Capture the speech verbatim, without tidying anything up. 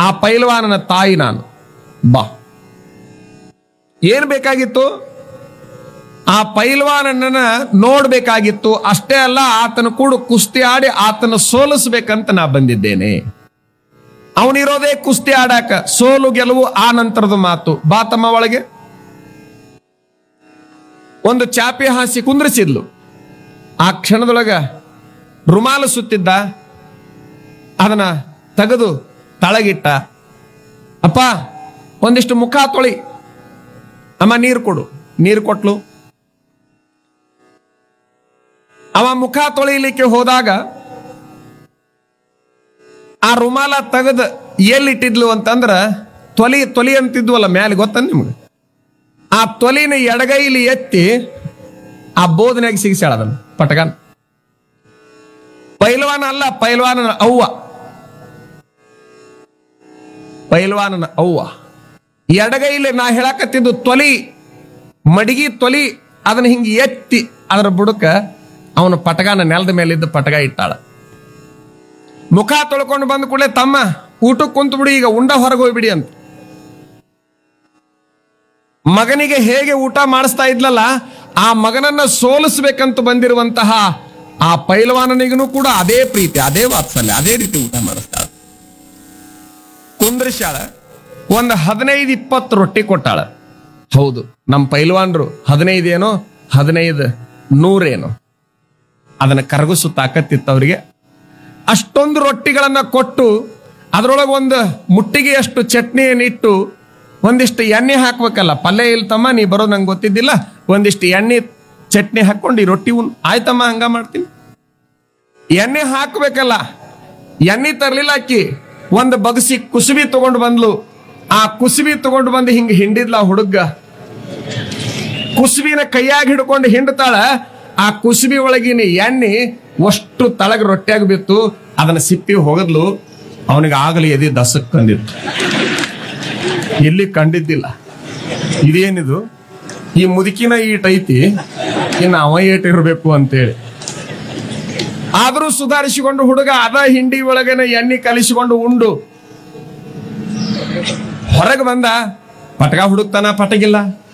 ಆ ಪೈಲ್ವಾನನ ತಾಯಿ ನಾನು. ಬಾ. ಏನ್ ಬೇಕಾಗಿತ್ತು? ಆ ಪೈಲ್ವಾನನ್ನ ನೋಡ್ಬೇಕಾಗಿತ್ತು. ಅಷ್ಟೇ ಅಲ್ಲ, ಆತನ ಕೂಡ ಕುಸ್ತಿ ಆಡಿ ಆತನ ಸೋಲಿಸ್ಬೇಕಂತ ನಾ ಬಂದಿದ್ದೇನೆ. ಅವನಿರೋದೇ ಕುಸ್ತಿ ಆಡಾಕ. ಸೋಲು ಗೆಲುವು ಆ ನಂತರದ ಮಾತು. ಬಾ ತಮ್ಮ ಒಳಗೆ. ಒಂದು ಚಾಪೆ ಹಾಸಿ ಕುಂದ್ರಿಸಿದ್ಲು. ಆ ಕ್ಷಣದೊಳಗ ರುಮಾಲು ಸುತ್ತಿದ್ದ, ಅದನ್ನ ತೆಗೆದು ತಳಗಿಟ್ಟ. ಅಪ್ಪ ಒಂದಿಷ್ಟು ಮುಖ ತೊಳಿ, ಅಮ್ಮ ನೀರು ಕೊಡು. ನೀರು ಕೊಟ್ಲು. ಅವ ಮುಖ ತೊಳಿಲಿಕ್ಕೆ ಹೋದಾಗ ಆ ರುಮಾಲ ತೆಗೆದು ಎಲ್ಲಿಟ್ಟಿದ್ಲು ಅಂತಂದ್ರ ತೊಲಿ ತೊಲಿ ಅಂತಿದ್ವಲ್ಲ ಮ್ಯಾಲೆ, ಗೊತ್ತ ನಿಮ್ಗೆ? ಆ ತೊಲಿನ ಎಡಗೈಲಿ ಎತ್ತಿ ಆ ಬೋಧನೆಗೆ ಸಿಗಿಸ್ಯಾಳ ಅದನ್ನು ಪಟಗಾನ್. ಪೈಲ್ವಾನ ಅಲ್ಲ, ಪೈಲ್ವಾನನ ಅವ್ವ. ಪೈಲ್ವಾನನ ಅವ್ವ ಎಡಗೈಲಿ ನಾ ಹೇಳಕತ್ತಿದ್ದು ತೊಲಿ, ಮಡಿಗಿ ತೊಲಿ, ಅದನ್ನ ಹಿಂಗೆ ಎತ್ತಿ ಅದರ ಬುಡಕ ಅವನ ಪಟಗಾನ ನೆಲದ ಮೇಲಿದ್ದ ಪಟಗ ಇಟ್ಟಾಳ. ಮುಖ ತೊಳ್ಕೊಂಡು ಬಂದ ಕೂಡಲೇ, ತಮ್ಮ ಊಟಕ್ಕೆ ಕುಂತು ಬಿಡಿ, ಈಗ ಉಂಡ ಹೊರಗೆ ಹೋಗ್ಬಿಡಿ ಅಂತ. ಮಗನಿಗೆ ಹೇಗೆ ಊಟ ಮಾಡಿಸ್ತಾ ಇದ್ಲಲ್ಲ, ಆ ಮಗನನ್ನ ಸೋಲಿಸ್ಬೇಕಂತ ಬಂದಿರುವಂತಹ ಆ ಪೈಲ್ವಾನನಿಗೂ ಕೂಡ ಅದೇ ಪ್ರೀತಿ, ಅದೇ ವಾತ್ಸಲ್ಯ, ಅದೇ ರೀತಿ ಊಟ ಮಾಡಿಸ್ತಾಳ. ಕುಂದ್ರಿಸ್ಯಾಳ. ಒಂದು ಹದಿನೈದು ಇಪ್ಪತ್ತು ರೊಟ್ಟಿ ಕೊಟ್ಟಾಳ. ಹೌದು, ನಮ್ಮ ಪೈಲ್ವಾನ್ರು ಹದಿನೈದು ಏನೋ ಹದಿನೈದು ನೂರೇನೋ ಅದನ್ನ ಕರಗಿಸು ತಾಕತ್ತಿತ್ತು ಅವರಿಗೆ. ಅಷ್ಟೊಂದು ರೊಟ್ಟಿಗಳನ್ನ ಕೊಟ್ಟು ಅದರೊಳಗೆ ಒಂದು ಮುಟ್ಟಿಗೆಯಷ್ಟು ಚಟ್ನಿಯನ್ನಿಟ್ಟು ಒಂದಿಷ್ಟು ಎಣ್ಣೆ ಹಾಕ್ಬೇಕಲ್ಲ. ಪಲ್ಯ ಇಲ್ತಮ್ಮ, ನೀ ಬರೋದು ನಂಗೆ ಗೊತ್ತಿದ್ದಿಲ್ಲ, ಒಂದಿಷ್ಟು ಎಣ್ಣೆ ಚಟ್ನಿ ಹಾಕೊಂಡು ಈ ರೊಟ್ಟಿ ಉಣ್. ಆಯ್ತಮ್ಮ, ಹಂಗ ಮಾಡ್ತೀನಿ. ಎಣ್ಣೆ ಹಾಕ್ಬೇಕಲ್ಲ, ಎಣ್ಣೆ ತರ್ಲಿಲ್ಲ ಅಕ್ಕಿ. ಒಂದು ಬಗಸಿ ಕುಸುಬಿ ತಗೊಂಡು ಬಂದ್ಲು. ಆ ಕುಸುಬಿ ತಗೊಂಡು ಬಂದು ಹಿಂಗ ಹಿಂಡಿದ್ಲ ಹುಡುಗ. ಕುಸುಬಿನ ಕೈಯಾಗ ಹಿಡ್ಕೊಂಡು ಹಿಂಡ್ತಾಳ. ಆ ಕುಸುಬಿ ಒಳಗಿನ ಎಣ್ಣೆ ಅಷ್ಟು ತಳಗ ರೊಟ್ಟಿಯಾಗ ಬಿತ್ತು. ಅದನ್ನ ಸಿಪ್ಪಿ ಹೋಗದ್ಲು. ಅವನಿಗೆ ಆಗಲಿ ಎದಿ ದಸಕ್ ಕಂದಿತ್ತು. ಇಲ್ಲಿ ಕಂಡಿದ್ದಿಲ್ಲ. ಇದೇನಿದು, ಈ ಮುದುಕಿನ ಈಟ್ ಐತಿ, ಇನ್ನು ಅವ ಏಟ್ ಇರಬೇಕು ಅಂತೇಳಿ. ಆದ್ರೂ ಸುಧಾರಿಸಿಕೊಂಡು ಹುಡುಗ ಅದ ಹಿಂಡಿ ಒಳಗನ ಎಣ್ಣೆ ಕಲಿಸಿಕೊಂಡು ಉಂಡು ಹೊರಗೆ ಬಂದ. ಪಟಗ ಹುಡುಕ್ತಾನ, ಪಟಗಿಲ್ಲ.